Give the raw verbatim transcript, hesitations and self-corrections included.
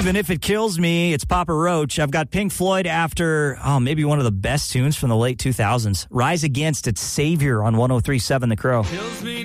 Even If It Kills Me, it's Papa Roach. I've got Pink Floyd after, oh, maybe one of the best tunes from the late two thousands. Rise Against, it's Savior on one oh three point seven The Crow.